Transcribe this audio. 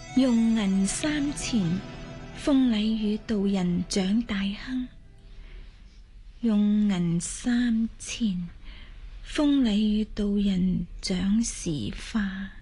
用銀三錢，封禮與道人長大亨。用銀三錢，封禮與道人長時花。